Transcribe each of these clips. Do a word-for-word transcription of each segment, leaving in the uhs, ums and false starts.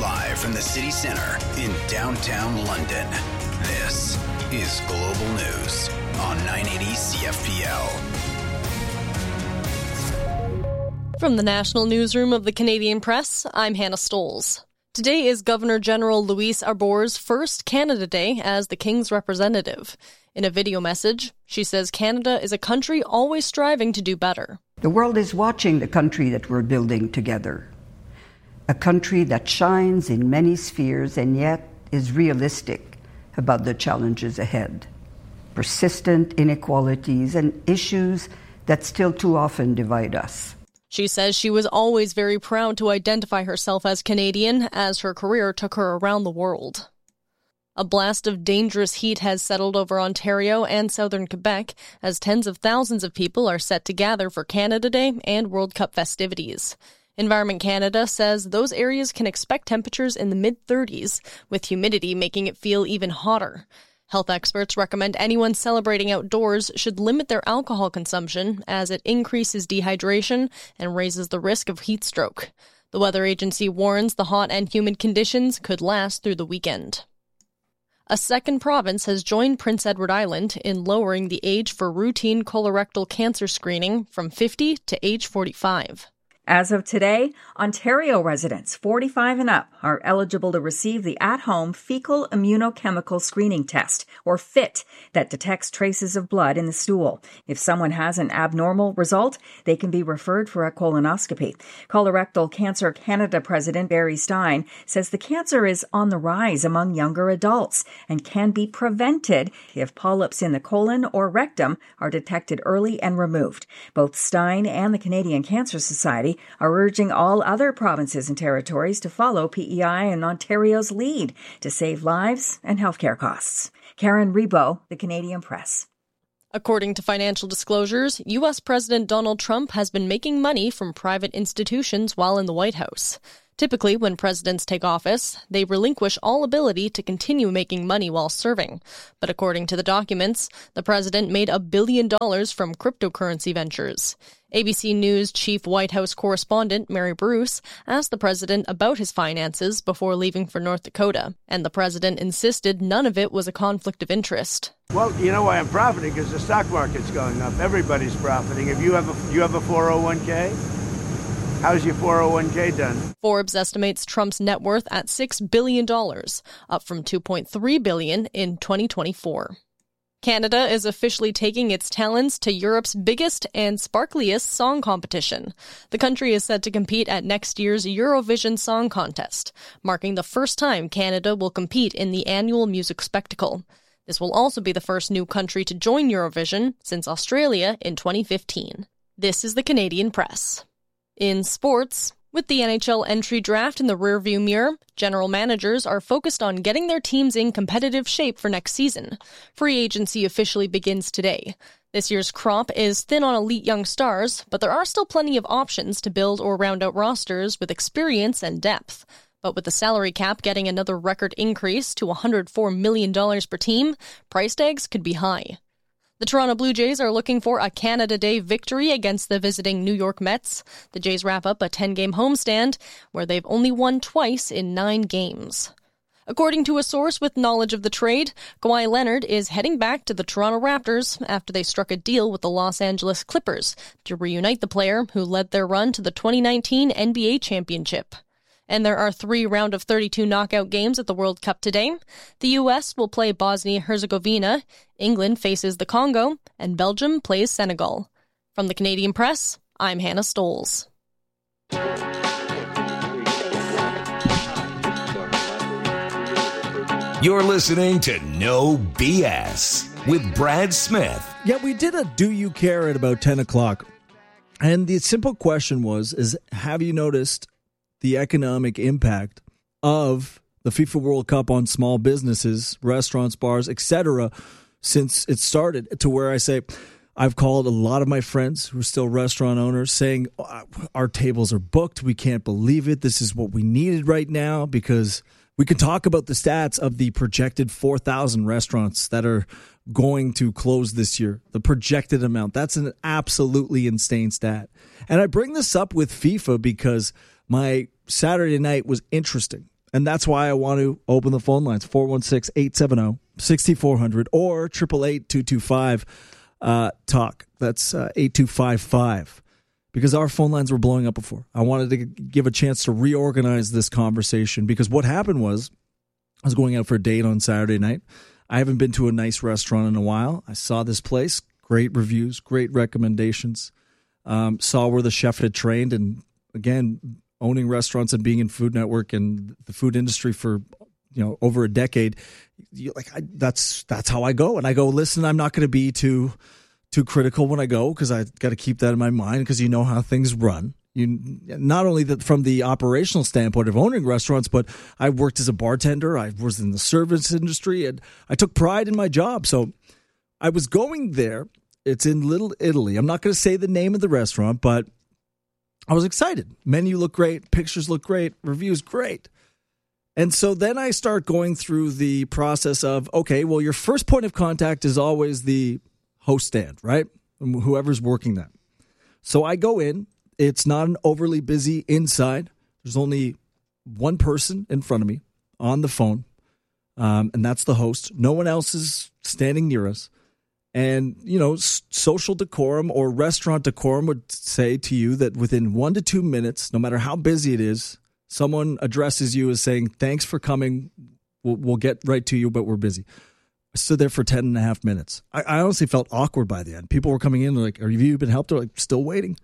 Live from the city centre in downtown London, this is Global News on nine eighty C F P L. From the National Newsroom of the Canadian Press, I'm Hannah Stoles. Today is Governor-General Louise Arbour's first Canada Day as the King's representative. In a video message, she says Canada is a country always striving to do better. The world is watching the country that we're building together. A country that shines in many spheres and yet is realistic about the challenges ahead. Persistent inequalities and issues that still too often divide us. She says she was always very proud to identify herself as Canadian as her career took her around the world. A blast of dangerous heat has settled over Ontario and southern Quebec as tens of thousands of people are set to gather for Canada Day and World Cup festivities. Environment Canada says those areas can expect temperatures in the mid-thirties, with humidity making it feel even hotter. Health experts recommend anyone celebrating outdoors should limit their alcohol consumption as it increases dehydration and raises the risk of heat stroke. The weather agency warns the hot and humid conditions could last through the weekend. A second province has joined Prince Edward Island in lowering the age for routine colorectal cancer screening from fifty to age forty-five. As of today, Ontario residents forty-five and up are eligible to receive the at-home fecal immunochemical screening test, or FIT, that detects traces of blood in the stool. If someone has an abnormal result, they can be referred for a colonoscopy. Colorectal Cancer Canada President Barry Stein says the cancer is on the rise among younger adults and can be prevented if polyps in the colon or rectum are detected early and removed. Both Stein and the Canadian Cancer Society are urging all other provinces and territories to follow P E I and Ontario's lead to save lives and healthcare costs. Karen Rebo, The Canadian Press. According to financial disclosures, U S President Donald Trump has been making money from private institutions while in the White House. Typically, when presidents take office, they relinquish all ability to continue making money while serving. But according to the documents, the president made a billion dollars from cryptocurrency ventures. A B C News chief White House correspondent Mary Bruce asked the president about his finances before leaving for North Dakota, and the president insisted none of it was a conflict of interest. Well, you know why I'm profiting? Because the stock market's going up. Everybody's profiting. If you have a, you have a four oh one k, how's your four oh one k done? Forbes estimates Trump's net worth at six billion dollars, up from two point three billion dollars in twenty twenty-four. Canada is officially taking its talents to Europe's biggest and sparkliest song competition. The country is set to compete at next year's Eurovision Song Contest, marking the first time Canada will compete in the annual music spectacle. This will also be the first new country to join Eurovision since Australia in twenty fifteen. This is the Canadian Press. In sports, with the N H L entry draft in the rearview mirror, general managers are focused on getting their teams in competitive shape for next season. Free agency officially begins today. This year's crop is thin on elite young stars, but there are still plenty of options to build or round out rosters with experience and depth. But with the salary cap getting another record increase to one hundred four million dollars per team, price tags could be high. The Toronto Blue Jays are looking for a Canada Day victory against the visiting New York Mets. The Jays wrap up a ten-game homestand where they've only won twice in nine games. According to a source with knowledge of the trade, Kawhi Leonard is heading back to the Toronto Raptors after they struck a deal with the Los Angeles Clippers to reunite the player who led their run to the twenty nineteen N B A championship. And there are three round of thirty-two knockout games at the World Cup today. The U S will play Bosnia-Herzegovina, England faces the Congo, and Belgium plays Senegal. From the Canadian Press, I'm Hannah Stoles. You're listening to No B S with Brad Smith. Yeah, we did a Do You Care at about ten o'clock. And the simple question was, is have you noticed the economic impact of the FIFA World Cup on small businesses, restaurants, bars, et cetera, since it started? To where I say, I've called a lot of my friends who are still restaurant owners saying, our tables are booked. We can't believe it. This is what we needed right now, because we can talk about the stats of the projected four thousand restaurants that are going to close this year. The projected amount. That's an absolutely insane stat. And I bring this up with FIFA because my Saturday night was interesting. And that's why I want to open the phone lines, four one six, eight seven zero, six four zero zero or eight eight eight, two two five, talk. That's uh, eight two five five. Because our phone lines were blowing up before. I wanted to give a chance to reorganize this conversation because what happened was I was going out for a date on Saturday night. I haven't been to a nice restaurant in a while. I saw this place, great reviews, great recommendations, um, saw where the chef had trained. And again, owning restaurants and being in Food Network and the food industry for you know over a decade, you, like I, that's that's how I go. And I go, listen, I'm not going to be too... too critical when I go because I got to keep that in my mind because you know how things run. You not only that from the operational standpoint of owning restaurants, but I worked as a bartender. I was in the service industry and I took pride in my job. So I was going there. It's in Little Italy. I'm not going to say the name of the restaurant, but I was excited. Menu looked great. Pictures look great. Reviews great. And so then I start going through the process of, okay, well, your first point of contact is always the host stand, right? Whoever's working that. So I go in. It's not an overly busy inside. There's only one person in front of me on the phone, um, and that's the host. No one else is standing near us. And, you know, s- social decorum or restaurant decorum would say to you that within one to two minutes, no matter how busy it is, someone addresses you as saying, thanks for coming. We'll, we'll get right to you, but we're busy. I stood there for ten and a half minutes. I, I honestly felt awkward by the end. People were coming in like, have you been helped? They're like, still waiting.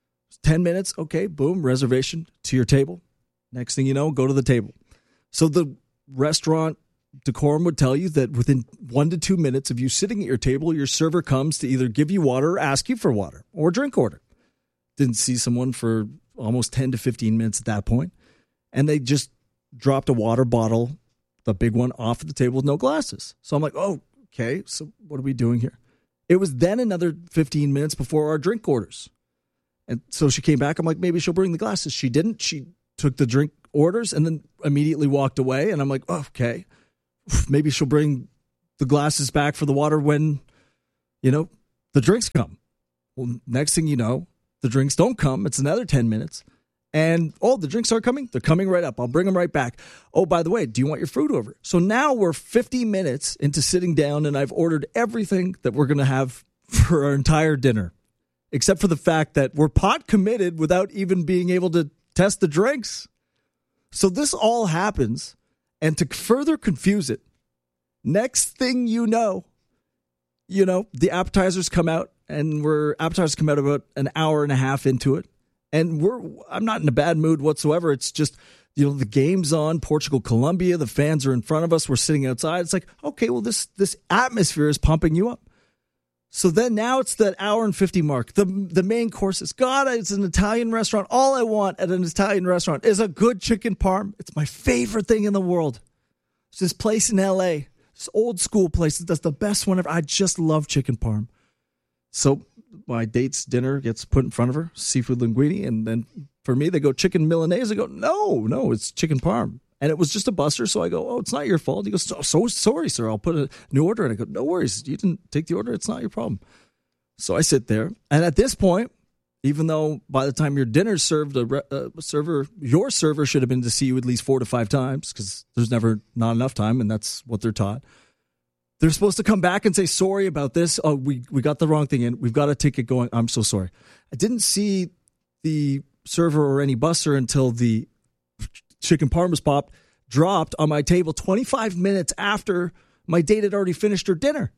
ten minutes. Okay, boom, reservation to your table. Next thing you know, go to the table. So the restaurant decorum would tell you that within one to two minutes of you sitting at your table, your server comes to either give you water or ask you for water or drink order. Didn't see someone for almost ten to fifteen minutes at that point. And they just dropped a water bottle, the big one, off the table with no glasses. So I'm like, oh, okay, so what are we doing here? It was then another fifteen minutes before our drink orders. And so she came back. I'm like, maybe she'll bring the glasses. She didn't. She took the drink orders and then immediately walked away. And I'm like, oh, okay, maybe she'll bring the glasses back for the water when, you know, the drinks come. Well, next thing you know, the drinks don't come. It's another ten minutes. And, oh, the drinks are coming. They're coming right up. I'll bring them right back. Oh, by the way, do you want your food over? So now we're fifty minutes into sitting down, and I've ordered everything that we're going to have for our entire dinner, except for the fact that we're pot committed without even being able to test the drinks. So this all happens, and to further confuse it, next thing you know, you know, the appetizers come out, and we're appetizers come out about an hour and a half into it. And we're I'm not in a bad mood whatsoever. It's just, you know, the game's on, Portugal, Colombia. The fans are in front of us. We're sitting outside. It's like, okay, well, this this atmosphere is pumping you up. So then now it's that hour and fifty mark. The the main course is, God, it's an Italian restaurant. All I want at an Italian restaurant is a good chicken parm. It's my favorite thing in the world. It's this place in L A, this old school place that does the best one ever. I just love chicken parm. So my date's dinner gets put in front of her, seafood linguine, and then for me, they go chicken Milanese. I go, no, no, it's chicken parm. And it was just a buster, so I go, oh, it's not your fault. He goes, so, so sorry, sir, I'll put a new order in. I go, no worries, you didn't take the order, it's not your problem. So I sit there, and at this point, even though by the time your dinner's served, a, re- a server, your server should have been to see you at least four to five times, because there's never not enough time, and that's what they're taught. They're supposed to come back and say, sorry about this. Oh, we, we got the wrong thing in. We've got a ticket going. I'm so sorry. I didn't see the server or any busser until the chicken parmas pop dropped on my table twenty-five minutes after my date had already finished her dinner.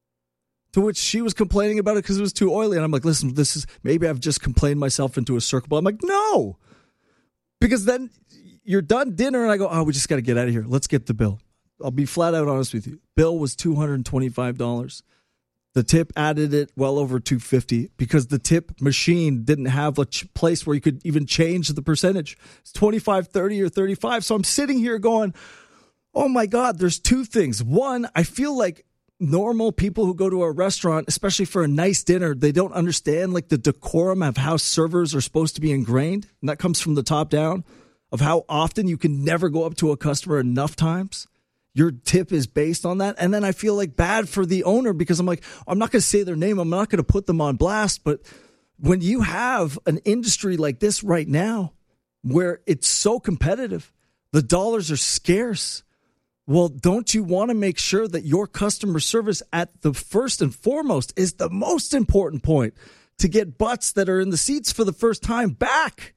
To which she was complaining about it because it was too oily. And I'm like, listen, this is, maybe I've just complained myself into a circle. But I'm like, no. Because then you're done dinner and I go, oh, we just got to get out of here. Let's get the bill. I'll be flat out honest with you. Bill was two hundred twenty-five dollars. The tip added it well over two hundred fifty dollars because the tip machine didn't have a ch- place where you could even change the percentage. It's twenty-five, thirty, or thirty-five. So I'm sitting here going, oh my God, there's two things. One, I feel like normal people who go to a restaurant, especially for a nice dinner, they don't understand like the decorum of how servers are supposed to be ingrained. And that comes from the top down of how often you can never go up to a customer enough times. Your tip is based on that. And then I feel like bad for the owner because I'm like, I'm not going to say their name. I'm not going to put them on blast. But when you have an industry like this right now, where it's so competitive, The dollars are scarce. Well, don't you want to make sure that your customer service at the first and foremost is the most important point to get butts that are in the seats for the first time back?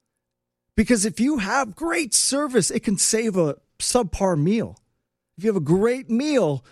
Because if you have great service, it can save a subpar meal. If you have a great meal,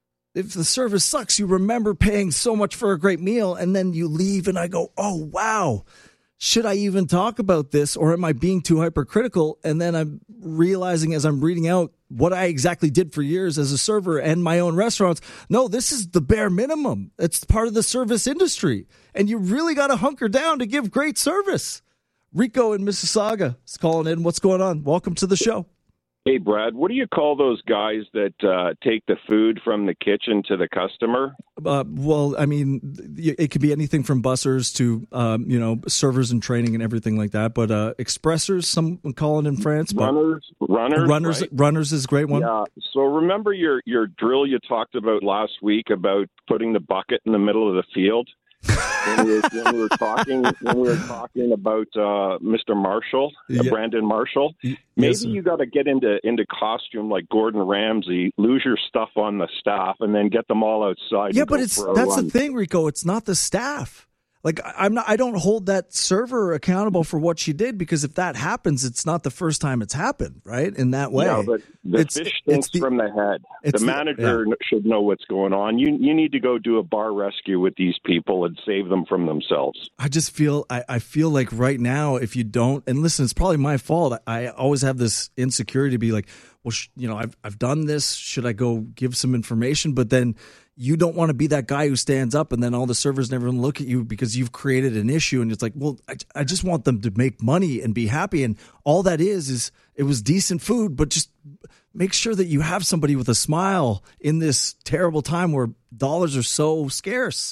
if the service sucks, you remember paying so much for a great meal, and then you leave and I go, oh, wow. Should I even talk about this, or am I being too hypercritical? And then I'm realizing as I'm reading out what I exactly did for years as a server and my own restaurants, no, this is the bare minimum. It's part of the service industry. And you really got to hunker down to give great service. Rico in Mississauga is calling in. What's going on? Welcome to the show. Hey, Brad, what do you call those guys that uh, take the food from the kitchen to the customer? Uh, well, I mean, it could be anything from bussers to, um, you know, servers and training and everything like that. But uh, expressors, some call it in France. Runners, but runners, runners, right? Runners is a great one. Yeah. So remember your, your drill you talked about last week about putting the bucket in the middle of the field? when, we were, when we were talking when we were talking about uh, Mister Marshall, uh, yeah. Brandon Marshall, maybe yes, you got to get into into costume like Gordon Ramsay, lose your stuff on the staff, and then get them all outside. Yeah, but it's that's run. the thing, Rico. It's not the staff. Like I'm not. I don't hold that server accountable for what she did, because if that happens, it's not the first time it's happened, right? In that way. Yeah, but the it's, fish stinks the, from the head. The manager the, yeah. should know what's going on. You you need to go do a bar rescue with these people and save them from themselves. I just feel I, I feel like right now, if you don't, and listen, it's probably my fault. I, I always have this insecurity to be like, well, sh- you know, I've I've done this. Should I go give some information? But then you don't want to be that guy who stands up and then all the servers never look at you because you've created an issue. And it's like, well, I, I just want them to make money and be happy. And all that is, is it was decent food, but just make sure that you have somebody with a smile in this terrible time where dollars are so scarce.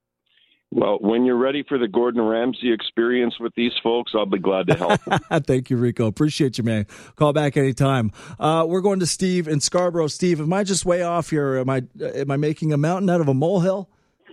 Well, when you're ready for the Gordon Ramsay experience with these folks, I'll be glad to help. Thank you, Rico. Appreciate you, man. Call back anytime. Uh, we're going to Steve in Scarborough. Steve, am I just way off here? Am I am I making a mountain out of a molehill?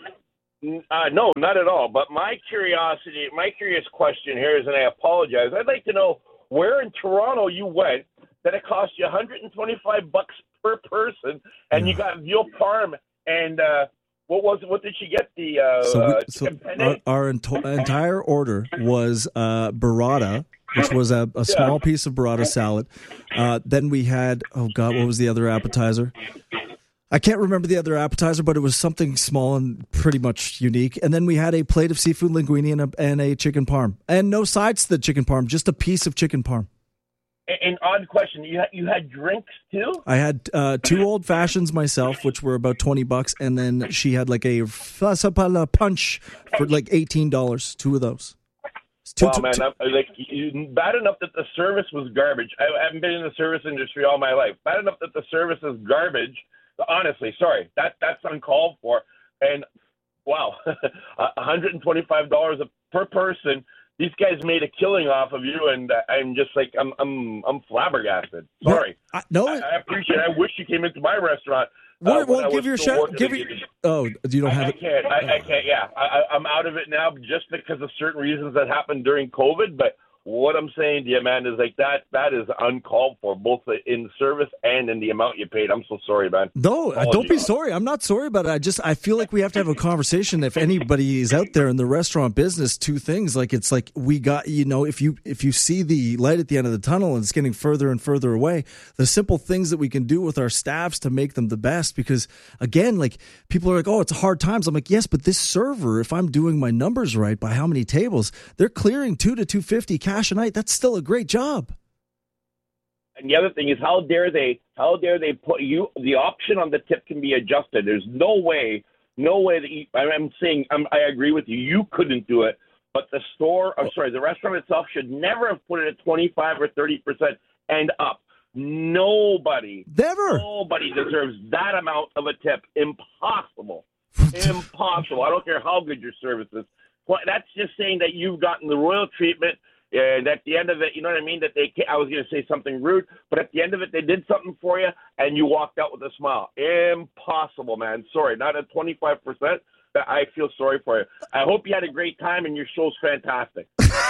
Uh, no, not at all. But my curiosity, my curious question here is, and I apologize, I'd like to know where in Toronto you went that it cost you one hundred twenty-five bucks per person, and yeah. you got veal parm and. Uh, What was what did she get? The uh, so, we, uh, so our, our ento- entire order was uh, burrata, which was a, a small yeah. piece of burrata salad. Uh, then we had oh god, what was the other appetizer? I can't remember the other appetizer, but it was something small and pretty much unique. And then we had a plate of seafood linguine and a, and a chicken parm, and no sides to the chicken parm, just a piece of chicken parm. An odd question. You had, you had drinks too? I had uh, two old fashions myself, which were about twenty bucks, and then she had like a punch for like eighteen dollars. Two of those. Two, wow, two, man! Two. Like bad enough that the service was garbage. I haven't been in the service industry all my life. Bad enough that the service is garbage. Honestly, sorry, that that's uncalled for. And wow, one hundred twenty-five dollars per person. These guys made a killing off of you, and I'm just like I'm I'm I'm flabbergasted. Sorry, I, no, I, I appreciate it. I wish you came into my restaurant. Well, uh, well give your shout. Give your. Oh, you don't have I, it. I can't. I, I can't. Yeah, I, I'm out of it now, just because of certain reasons that happened during COVID. But what I'm saying to you, man, is like that. That is uncalled for, both in service and in the amount you paid. I'm so sorry, man. No, Apologies. Don't be sorry. I'm not sorry about it. I just I feel like we have to have a conversation. If anybody is out there in the restaurant business, two things. Like it's like we got you know if you if you see the light at the end of the tunnel and it's getting further and further away, the simple things that we can do with our staffs to make them the best. Because again, like people are like, oh, it's hard times. I'm like, yes, but this server, if I'm doing my numbers right by how many tables, they're clearing two to two fifty cash a night. That's still a great job. And the other thing is, how dare they? How dare they put you? The option on the tip can be adjusted. There's no way, no way that you, I'm saying. I'm, I agree with you. You couldn't do it, but the store, I'm sorry, the restaurant itself should never have put it at twenty-five or thirty percent and up. Nobody, never, nobody deserves that amount of a tip. Impossible, impossible. I don't care how good your service is. That's just saying that you've gotten the royal treatment. And at the end of it, you know what I mean? That they, I was going to say something rude, but at the end of it, they did something for you, and you walked out with a smile. Impossible, man. Sorry, not at twenty-five percent. I feel sorry for you. I hope you had a great time and your show's fantastic.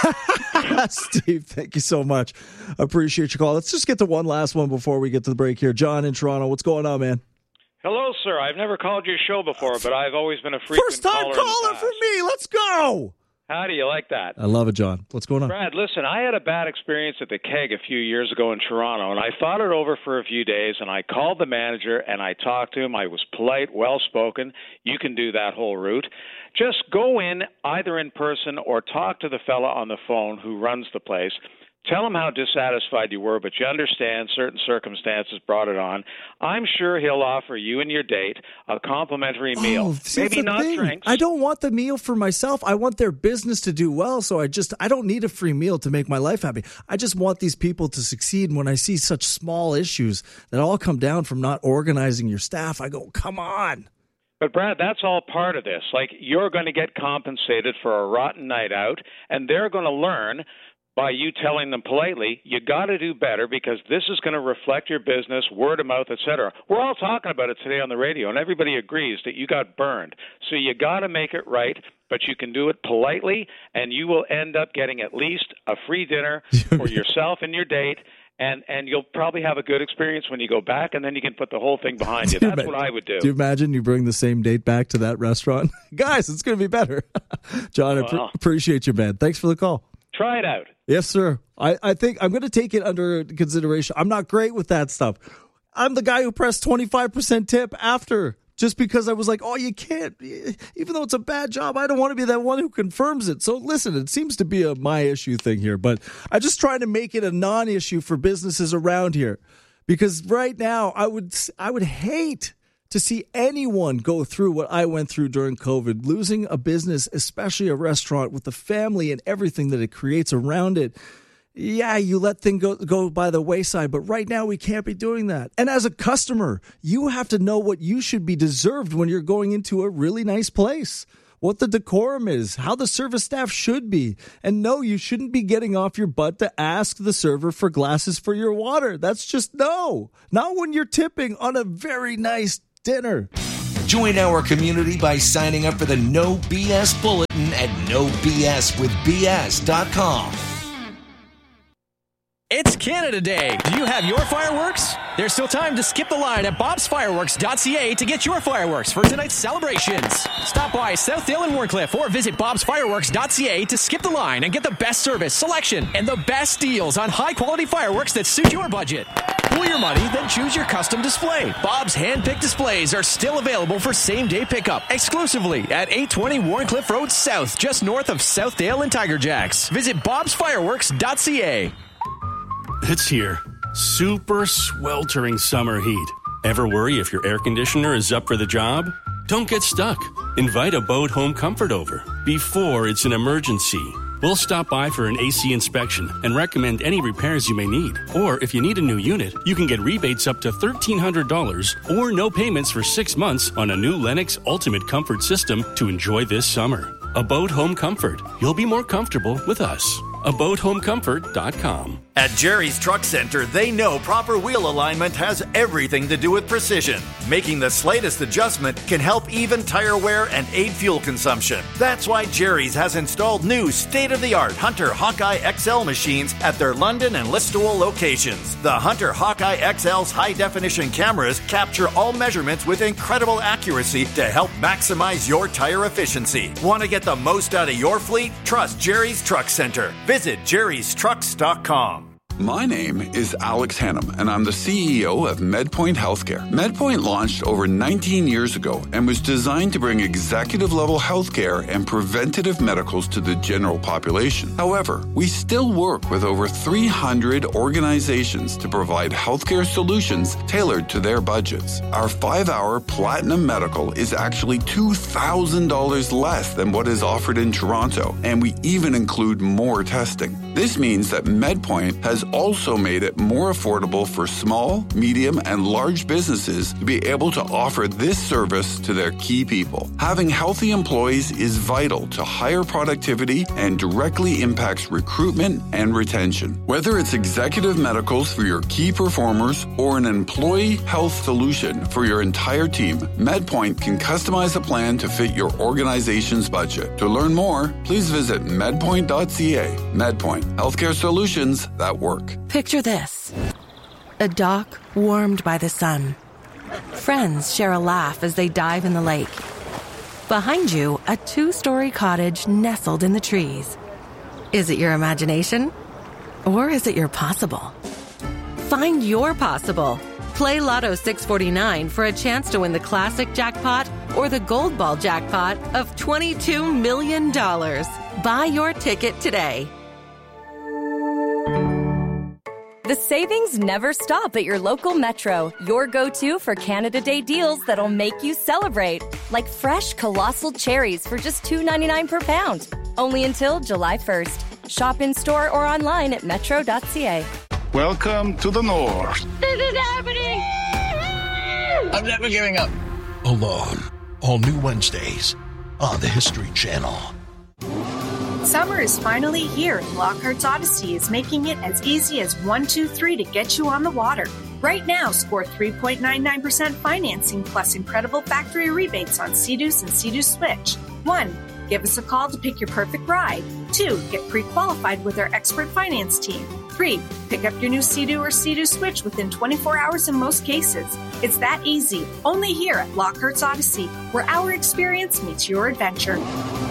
Steve, thank you so much. Appreciate your call. Let's just get to one last one before we get to the break here. John in Toronto, what's going on, man? Hello, sir. I've never called your show before, but I've always been a frequent First time caller. caller for me. Let's go. How do you like that? I love it, John. What's going on? Brad, listen, I had a bad experience at the Keg a few years ago in Toronto, and I thought it over for a few days, and I called the manager, and I talked to him. I was polite, well-spoken. You can do that whole route. Just go in either in person or talk to the fella on the phone who runs the place. Tell him how dissatisfied you were, but you understand certain circumstances brought it on. I'm sure he'll offer you and your date a complimentary meal. Oh, see, Maybe not thing. drinks. I don't want the meal for myself. I want their business to do well. So I just, I don't need a free meal to make my life happy. I just want these people to succeed. And when I see such small issues that all come down from not organizing your staff, I go, come on. But, Brad, that's all part of this. Like, you're going to get compensated for a rotten night out, and they're going to learn by you telling them politely, you got to do better because this is going to reflect your business, word of mouth, et cetera. We're all talking about it today on the radio, and everybody agrees that you got burned. So you got to make it right, but you can do it politely, and you will end up getting at least a free dinner for yourself and your date, and, and you'll probably have a good experience when you go back, and then you can put the whole thing behind you. That's you what I would do. Do you imagine you bring the same date back to that restaurant? Guys, it's going to be better. John, I well, pr- appreciate you, man. Thanks for the call. Try it out. Yes, sir. I, I think I'm going to take it under consideration. I'm not great with that stuff. I'm the guy who pressed twenty-five percent tip after just because I was like, oh, you can't. Even though it's a bad job, I don't want to be that one who confirms it. So listen, it seems to be a my issue thing here, but I just try to make it a non-issue for businesses around here because right now I would I would hate to see anyone go through what I went through during COVID, losing a business, especially a restaurant with the family and everything that it creates around it. Yeah, you let things go, go by the wayside, but right now we can't be doing that. And as a customer, you have to know what you should be deserved when you're going into a really nice place, what the decorum is, how the service staff should be. And no, you shouldn't be getting off your butt to ask the server for glasses for your water. That's just no. Not when you're tipping on a very nice dinner. Join our community by signing up for the No B S Bulletin at no b s with b s dot com. It's Canada Day. Do you have your fireworks? There's still time to skip the line at bobs fireworks dot c a to get your fireworks for tonight's celebrations. Stop by Southdale and Warncliffe or visit bobs fireworks dot c a to skip the line and get the best service, selection, and the best deals on high-quality fireworks that suit your budget. Pool your money, then choose your custom display. Bob's hand-picked displays are still available for same-day pickup exclusively at eight twenty Warncliffe Road South, just north of Southdale and Tiger Jacks. Visit bobs fireworks dot c a. It's here. Super sweltering summer heat. Ever worry if your air conditioner is up for the job? Don't get stuck. Invite Abode Home Comfort over before it's an emergency. We'll stop by for an A C inspection and recommend any repairs you may need. Or if you need a new unit, you can get rebates up to thirteen hundred dollars or no payments for six months on a new Lennox Ultimate Comfort system to enjoy this summer. Abode Home Comfort. You'll be more comfortable with us. abode home comfort dot com. At Jerry's Truck Center, they know proper wheel alignment has everything to do with precision. Making the slightest adjustment can help even tire wear and aid fuel consumption. That's why Jerry's has installed new state-of-the-art Hunter Hawkeye X L machines at their London and Listowel locations. The Hunter Hawkeye X L's high-definition cameras capture all measurements with incredible accuracy to help maximize your tire efficiency. Want to get the most out of your fleet? Trust Jerry's Truck Center. Visit jerrys trucks dot com. My name is Alex Hannum, and I'm the C E O of MedPoint Healthcare. MedPoint launched over nineteen years ago and was designed to bring executive-level healthcare and preventative medicals to the general population. However, we still work with over three hundred organizations to provide healthcare solutions tailored to their budgets. Our five-hour Platinum Medical is actually two thousand dollars less than what is offered in Toronto, and we even include more testing. This means that MedPoint has also made it more affordable for small, medium, and large businesses to be able to offer this service to their key people. Having healthy employees is vital to higher productivity and directly impacts recruitment and retention. Whether it's executive medicals for your key performers or an employee health solution for your entire team, MedPoint can customize a plan to fit your organization's budget. To learn more, please visit medpoint dot c a. MedPoint, healthcare solutions that work. Picture this. A dock warmed by the sun. Friends share a laugh as they dive in the lake. Behind you, a two-story cottage nestled in the trees. Is it your imagination? Or is it your possible? Find your possible. Play Lotto six forty-nine for a chance to win the classic jackpot or the gold ball jackpot of twenty-two million dollars. Buy your ticket today. The savings never stop at your local Metro, your go-to for Canada Day deals that'll make you celebrate. Like fresh Colossal cherries for just two ninety-nine per pound. Only until July first. Shop in-store or online at metro dot c a. Welcome to the North. This is happening! I'm never giving up. Alone. All new Wednesdays on the History Channel. Summer is finally here, and Lockhart's Odyssey is making it as easy as one two three to get you on the water. Right now, score three point nine nine percent financing plus incredible factory rebates on Sea-Doos and Sea-Doo Switch. One, give us a call to pick your perfect ride. Two, get pre-qualified with our expert finance team. Three, pick up your new Sea-Doo or Sea-Doo Switch within twenty-four hours in most cases. It's that easy, only here at Lockhart's Odyssey, where our experience meets your adventure.